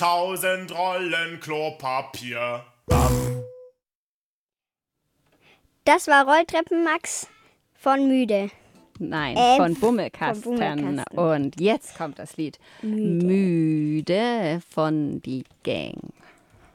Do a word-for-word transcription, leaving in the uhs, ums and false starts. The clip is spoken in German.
Tausend Rollen Klopapier. Das war Rolltreppen Max von Müde. Nein, Ähm, von Bummelkasten. von Bummelkasten. Und jetzt kommt das Lied. Müde. Müde von die Gang.